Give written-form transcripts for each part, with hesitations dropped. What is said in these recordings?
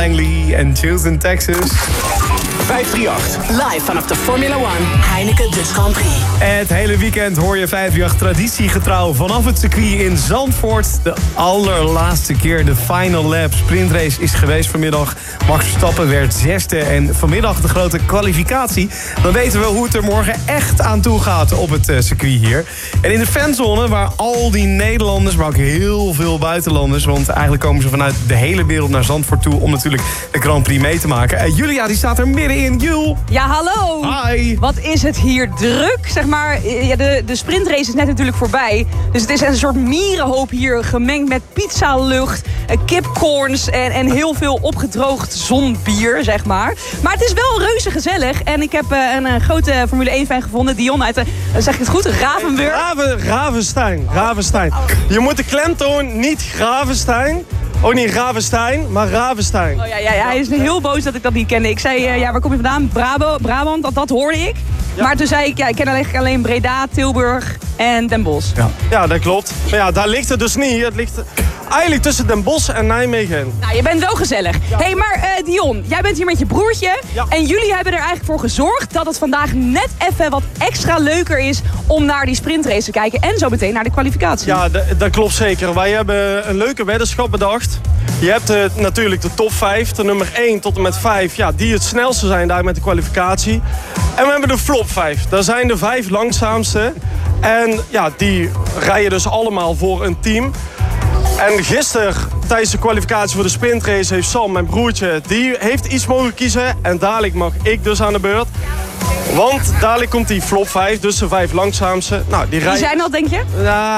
Langley en Chills in Texas. 538. Live vanaf de Formula 1 Heineken Dutch Grand Prix. Het hele weekend hoor je 538 traditiegetrouw vanaf het circuit in Zandvoort. De allerlaatste keer de final lap sprintrace is geweest vanmiddag. Max Verstappen werd 6e en vanmiddag de grote kwalificatie. Dan weten we hoe het er morgen echt aan toe gaat op het circuit hier. En in de fanzone waar al die Nederlanders, maar ook heel veel buitenlanders, want eigenlijk komen ze vanuit de hele wereld naar Zandvoort toe om natuurlijk de Grand Prix mee te maken. Julia die staat er middenin. Jul. Ja, hallo. Hi. Wat is het hier druk, zeg maar. Ja, de sprintrace is net natuurlijk voorbij. Dus het is een soort mierenhoop hier gemengd met pizzalucht, kipcorns en heel veel opgedroogd zonbier, zeg maar. Maar het is wel reuze gezellig. En ik heb een grote Formule 1-fan gevonden, Dion uit, zeg ik het goed, Ravenburg? Ravenstein. Je moet de klemtoon niet Gravenstein. Ook niet Ravenstein, maar Ravenstein. Oh ja, hij is heel boos dat ik dat niet kende. Ik zei, waar kom je vandaan? Brabant, dat hoorde ik. Ja. Maar toen zei ik, ik ken alleen Breda, Tilburg en Den Bosch. Ja, dat klopt. Maar ja, daar ligt het dus niet. Het ligt eigenlijk tussen Den Bosch en Nijmegen. Nou, je bent wel gezellig. Ja. Hé, maar Dion, jij bent hier met je broertje. Ja. En jullie hebben er eigenlijk voor gezorgd dat het vandaag net even wat extra leuker is om naar die sprintrace te kijken. En zo meteen naar de kwalificatie. Ja, dat klopt zeker. Wij hebben een leuke weddenschap bedacht. Je hebt natuurlijk de top 5, de nummer 1 tot en met 5, ja, die het snelste zijn daar met de kwalificatie. En we hebben de flop 5. Dat zijn de 5 langzaamste. En ja, die rijden dus allemaal voor een team. En gisteren, tijdens de kwalificatie voor de sprintrace, heeft Sam, mijn broertje, die heeft iets mogen kiezen. En dadelijk mag ik dus aan de beurt. Want dadelijk komt die flop 5, dus de 5 langzaamste. Nou, die rijden... Wie zijn dat, denk je?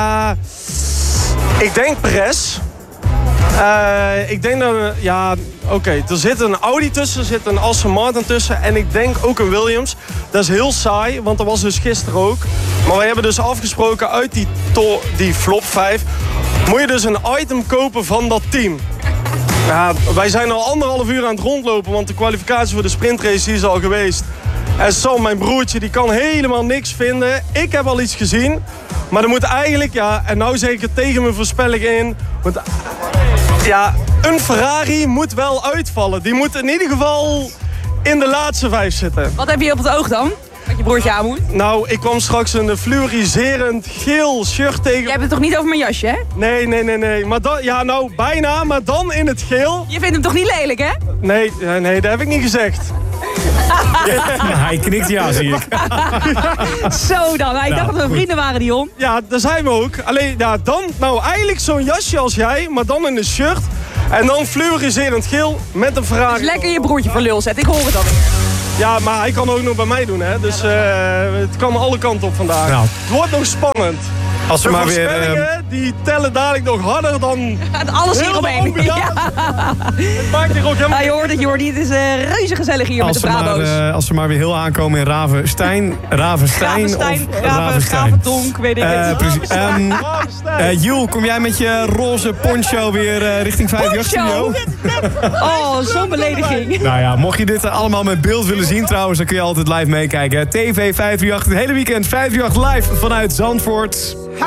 Ik denk Perez. Ik denk dat we... Ja, oké. Er zit een Audi tussen, er zit een Aston Martin tussen. En ik denk ook een Williams. Dat is heel saai, want dat was dus gisteren ook. Maar wij hebben dus afgesproken uit die flop 5... moet je dus een item kopen van dat team. Ja, wij zijn al 1,5 uur aan het rondlopen, want de kwalificatie voor de sprintrace is al geweest. En Sam, mijn broertje, die kan helemaal niks vinden. Ik heb al iets gezien. Maar er moet eigenlijk, ja, en nou zeg ik het tegen mijn voorspelling in. Want, ja, een Ferrari moet wel uitvallen. Die moet in ieder geval in de laatste 5 zitten. Wat heb je op het oog dan? Wat je broertje aan moet? Nou, ik kwam straks een fluoriserend geel shirt tegen. Je hebt het toch niet over mijn jasje, hè? Nee. Maar dan, ja, nou, bijna, maar dan in het geel. Je vindt hem toch niet lelijk, hè? Nee, dat heb ik niet gezegd. Hij knikt ja, zie ik. Zo dan. Ik dacht dat we vrienden waren, Dion. Ja, daar zijn we ook. Alleen, ja, dan, nou, eigenlijk zo'n jasje als jij, maar dan in een shirt. En dan fluoriserend geel met een Ferrari. Dus lekker je broertje voor lul zetten. Ik hoor het alweer. Ja, maar hij kan ook nog bij mij doen, hè. Dus het kan alle kanten op vandaag. Nou. Het wordt nog spannend. Als we de maar voorspellingen, die tellen dadelijk nog harder dan... Alles hieromheen. Ja. Het maakt hier ook helemaal... Ja, je hoort het. Het is reuze gezellig hier met de Brabo's. Als ze maar weer heel aankomen in Ravenstein. Ravendonk, weet ik het. Precies. Jul, kom jij met je roze poncho weer richting 538 studio? Oh, zo'n belediging. Nou ja, mocht je dit allemaal met beeld willen zien trouwens, dan kun je altijd live meekijken. TV 538, het hele weekend 538 live vanuit Zandvoort.